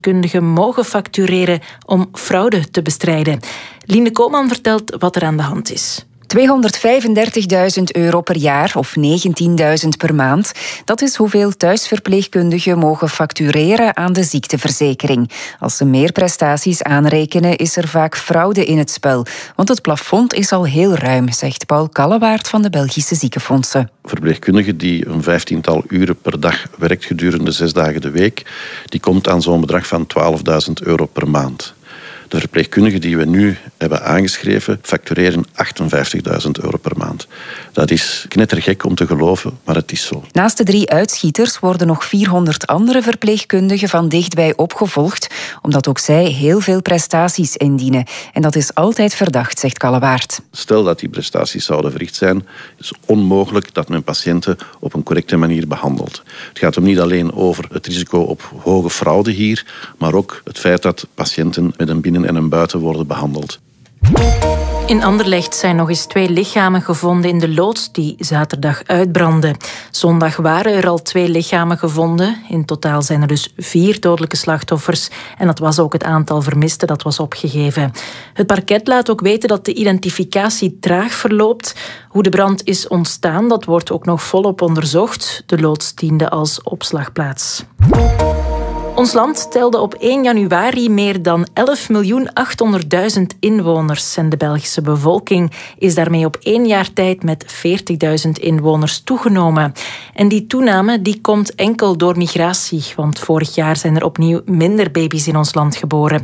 verpleegkundigen mogen factureren om fraude te bestrijden. Lien Koopman vertelt wat er aan de hand is. €235.000 per jaar of €19.000 per maand. Dat is hoeveel thuisverpleegkundigen mogen factureren aan de ziekteverzekering. Als ze meer prestaties aanrekenen, is er vaak fraude in het spel. Want het plafond is al heel ruim, zegt Paul Kallewaard van de Belgische Ziekenfondsen. Verpleegkundige die een 15-tal uren per dag werkt gedurende 6 dagen de week, die komt aan zo'n bedrag van €12.000 per maand. De verpleegkundigen die we nu hebben aangeschreven factureren €58.000 per maand. Dat is knettergek om te geloven, maar het is zo. Naast de 3 uitschieters worden nog 400 andere verpleegkundigen van dichtbij opgevolgd, omdat ook zij heel veel prestaties indienen. En dat is altijd verdacht, zegt Kallewaard. Stel dat die prestaties zouden verricht zijn, is het onmogelijk dat men patiënten op een correcte manier behandelt. Het gaat hem niet alleen over het risico op hoge fraude hier, maar ook het feit dat patiënten met een binnen- en een buiten worden behandeld. In Anderlecht zijn nog eens 2 lichamen gevonden in de loods die zaterdag uitbrandde. Zondag waren er al 2 lichamen gevonden. In totaal zijn er dus 4 dodelijke slachtoffers. En dat was ook het aantal vermisten dat was opgegeven. Het parket laat ook weten dat de identificatie traag verloopt. Hoe de brand is ontstaan, dat wordt ook nog volop onderzocht. De loods diende als opslagplaats. Ons land telde op 1 januari meer dan 11.800.000 inwoners en de Belgische bevolking is daarmee op 1 jaar tijd met 40.000 inwoners toegenomen. En die toename die komt enkel door migratie, want vorig jaar zijn er opnieuw minder baby's in ons land geboren.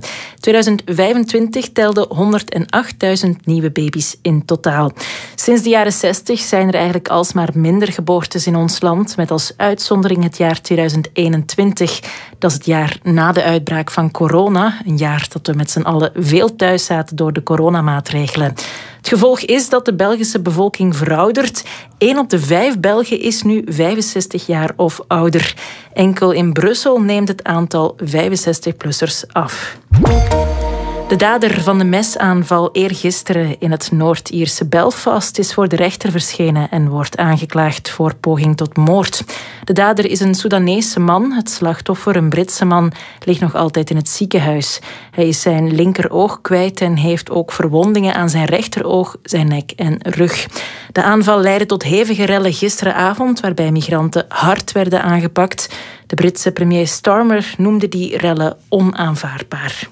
2025 telde 108.000 nieuwe baby's in totaal. Sinds de jaren 60 zijn er eigenlijk alsmaar minder geboortes in ons land, met als uitzondering het jaar 2021. Dat is het jaar na de uitbraak van corona. Een jaar dat we met z'n allen veel thuis zaten door de coronamaatregelen. Het gevolg is dat de Belgische bevolking veroudert. 1 op de 5 Belgen is nu 65 jaar of ouder. Enkel in Brussel neemt het aantal 65-plussers af. De dader van de mesaanval eergisteren in het Noord-Ierse Belfast is voor de rechter verschenen en wordt aangeklaagd voor poging tot moord. De dader is een Soedanese man. Het slachtoffer, een Britse man, ligt nog altijd in het ziekenhuis. Hij is zijn linkeroog kwijt en heeft ook verwondingen aan zijn rechteroog, zijn nek en rug. De aanval leidde tot hevige rellen gisteravond, waarbij migranten hard werden aangepakt. De Britse premier Starmer noemde die rellen onaanvaardbaar.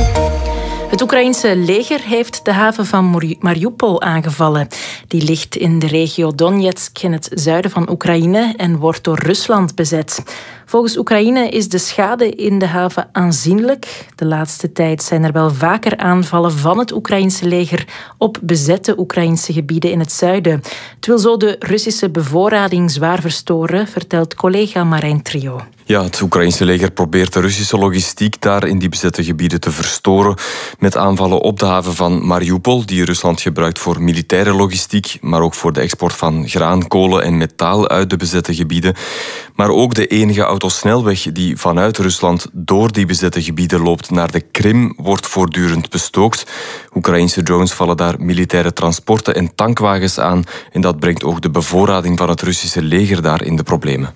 Het Oekraïense leger heeft de haven van Mariupol aangevallen. Die ligt in de regio Donetsk in het zuiden van Oekraïne en wordt door Rusland bezet. Volgens Oekraïne is de schade in de haven aanzienlijk. De laatste tijd zijn er wel vaker aanvallen van het Oekraïense leger op bezette Oekraïnse gebieden in het zuiden. Het wil zo de Russische bevoorrading zwaar verstoren, vertelt collega Marijn Trio. Ja, het Oekraïense leger probeert de Russische logistiek daar in die bezette gebieden te verstoren met aanvallen op de haven van Mariupol, die Rusland gebruikt voor militaire logistiek, maar ook voor de export van graan, kolen en metaal uit de bezette gebieden. Maar ook de enige autosnelweg die vanuit Rusland door die bezette gebieden loopt naar de Krim wordt voortdurend bestookt. Oekraïense drones vallen daar militaire transporten en tankwagens aan en dat brengt ook de bevoorrading van het Russische leger daar in de problemen.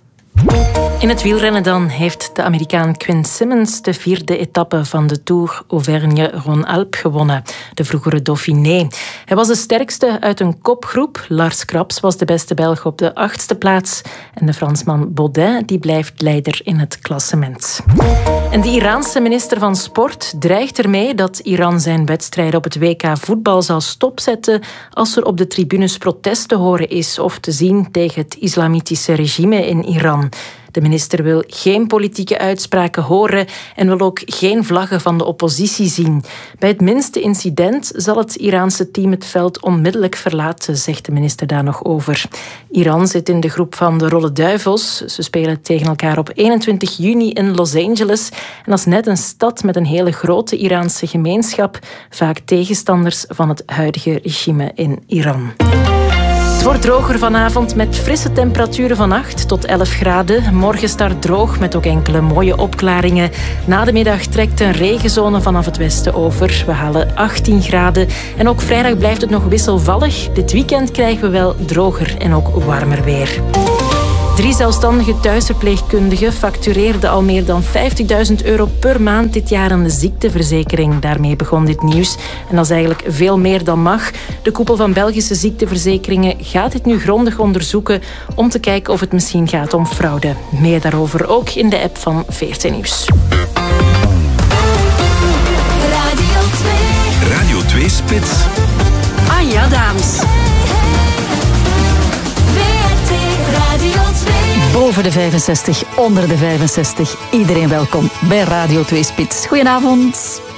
In het wielrennen dan heeft de Amerikaan Quinn Simmons de 4e etappe van de Tour Auvergne-Rhône-Alpes gewonnen, de vroegere Dauphiné. Hij was de sterkste uit een kopgroep. Lars Kraps was de beste Belg op de 8e plaats en de Fransman Baudin die blijft leider in het klassement. En de Iraanse minister van Sport dreigt ermee dat Iran zijn wedstrijden op het WK voetbal zal stopzetten als er op de tribunes protest te horen is of te zien tegen het islamitische regime in Iran. De minister wil geen politieke uitspraken horen en wil ook geen vlaggen van de oppositie zien. Bij het minste incident zal het Iraanse team het veld onmiddellijk verlaten, zegt de minister daar nog over. Iran zit in de groep van de Rolle Duivels. Ze spelen tegen elkaar op 21 juni in Los Angeles. En dat is net een stad met een hele grote Iraanse gemeenschap, vaak tegenstanders van het huidige regime in Iran. Het wordt droger vanavond met frisse temperaturen van 8 tot 11 graden. Morgen start droog met ook enkele mooie opklaringen. Na de middag trekt een regenzone vanaf het westen over. We halen 18 graden. En ook vrijdag blijft het nog wisselvallig. Dit weekend krijgen we wel droger en ook warmer weer. 3 zelfstandige thuisverpleegkundigen factureerden al meer dan €50.000 per maand dit jaar aan de ziekteverzekering. Daarmee begon dit nieuws. En dat is eigenlijk veel meer dan mag. De koepel van Belgische ziekteverzekeringen gaat dit nu grondig onderzoeken om te kijken of het misschien gaat om fraude. Meer daarover ook in de app van VRT Nieuws. Radio 2 Spits. Anja Daams. Boven de 65, onder de 65. Iedereen welkom bij Radio 2 Spits. Goedenavond.